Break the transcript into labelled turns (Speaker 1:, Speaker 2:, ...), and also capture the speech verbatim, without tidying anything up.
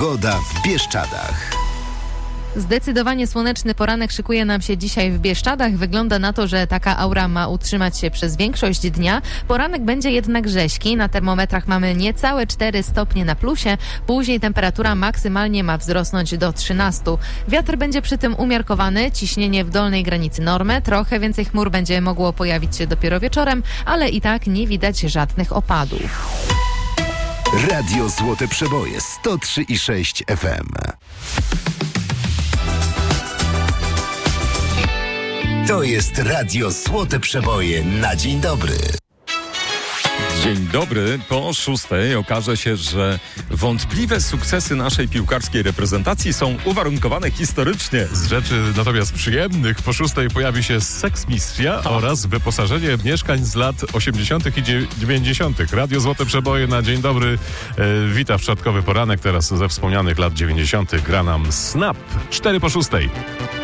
Speaker 1: Pogoda w Bieszczadach.
Speaker 2: Zdecydowanie słoneczny poranek szykuje nam się dzisiaj w Bieszczadach. Wygląda na to, że taka aura ma utrzymać się przez większość dnia. Poranek będzie jednak rzeźki. Na termometrach mamy niecałe cztery stopnie na plusie. Później temperatura maksymalnie ma wzrosnąć do trzynastu. Wiatr będzie przy tym umiarkowany. Ciśnienie w dolnej granicy normy. Trochę więcej chmur będzie mogło pojawić się dopiero wieczorem, ale i tak nie widać żadnych opadów.
Speaker 1: Radio Złote Przeboje sto trzy i sześć F M. To jest Radio Złote Przeboje na dzień dobry.
Speaker 3: Dzień dobry. Po szóstej okaże się, że wątpliwe sukcesy naszej piłkarskiej reprezentacji są uwarunkowane historycznie.
Speaker 4: Z rzeczy natomiast przyjemnych po szóstej pojawi się seksmistrzia
Speaker 3: Ha.
Speaker 4: oraz wyposażenie mieszkań z lat osiemdziesiątych i dziewięćdziesiątych. Radio Złote Przeboje na dzień dobry. E, wita w czwartkowy poranek teraz ze wspomnianych lat dziewięćdziesiątych. Gra nam Snap. Cztery po szóstej.